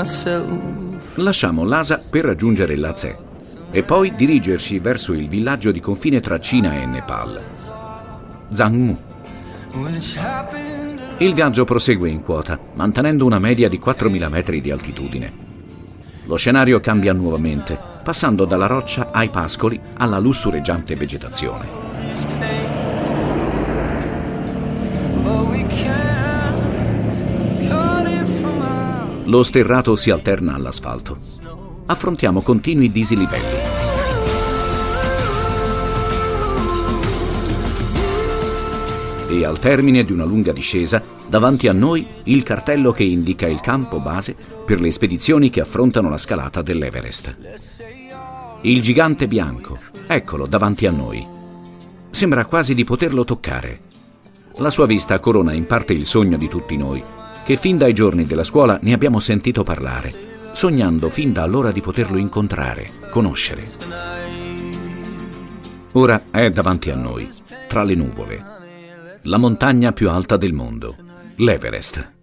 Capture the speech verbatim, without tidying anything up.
Lasciamo Lhasa per raggiungere Lhasa e poi dirigerci verso il villaggio di confine tra Cina e Nepal, Zhangmu. Il viaggio prosegue in quota, mantenendo una media di quattromila metri di altitudine. Lo scenario cambia nuovamente, passando dalla roccia ai pascoli alla lussureggiante vegetazione. Lo sterrato si alterna all'asfalto. Affrontiamo continui dislivelli. E al termine di una lunga discesa, davanti a noi il cartello che indica il campo base per le spedizioni che affrontano la scalata dell'Everest. Il gigante bianco, eccolo davanti a noi. Sembra quasi di poterlo toccare. La sua vista corona in parte il sogno di tutti noi, che fin dai giorni della scuola ne abbiamo sentito parlare, sognando fin da allora di poterlo incontrare, conoscere. Ora è davanti a noi, tra le nuvole, la montagna più alta del mondo, l'Everest.